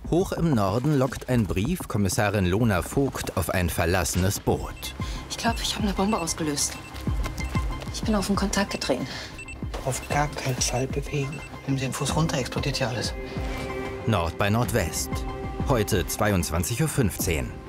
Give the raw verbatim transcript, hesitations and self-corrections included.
Hoch im Norden lockt ein Brief Kommissarin Lona Vogt auf ein verlassenes Boot. Ich glaube, ich habe eine Bombe ausgelöst. Ich bin auf den Kontakt getreten. Auf gar keinen Fall bewegen. Nehmen Sie den Fuß runter, explodiert ja alles. Nord bei Nordwest. Heute zweiundzwanzig Uhr fünfzehn.